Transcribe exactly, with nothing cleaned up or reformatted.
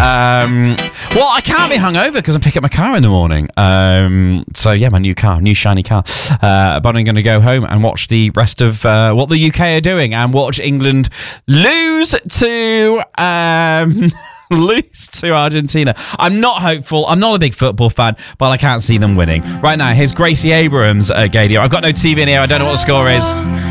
Um, well, I can't be hungover because I'm picking up my car in the morning. Um, so, yeah, my new car, new shiny car. Uh, but I'm going to go home and watch the rest of uh, what the U K are doing and watch England lose to... Um, lose to Argentina. I'm not hopeful. I'm not a big football fan, but I can't see them winning. Right now, here's Gracie Abrams, uh, Gadio. I've got no T V in here. I don't know what the score is.